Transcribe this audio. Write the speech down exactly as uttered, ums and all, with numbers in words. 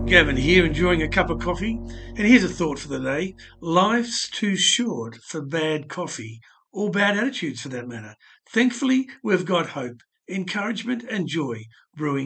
Gavin here, enjoying a cup of coffee. And here's a thought for the day. Life's too short for bad coffee, or bad attitudes for that matter. Thankfully, we've got hope, encouragement, and joy brewing